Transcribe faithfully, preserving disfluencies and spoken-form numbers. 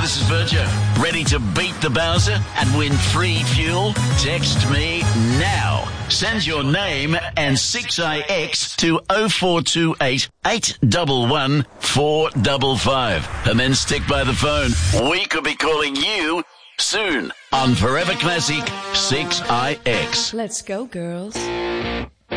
this is Virgil. Ready to beat the Bowser and win free fuel? Text me now. Send your name and six I X to oh four two eight, eight one one, four five five. And then stick by the phone. We could be calling you soon on Forever Classic six I X. Let's go, girls.